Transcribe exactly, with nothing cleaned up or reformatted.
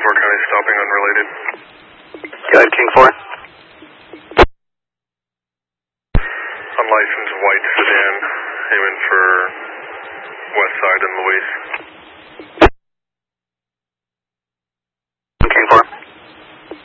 four County stopping unrelated. Go ahead, King four. Unlicensed white sedan, aiming for west side and Louise.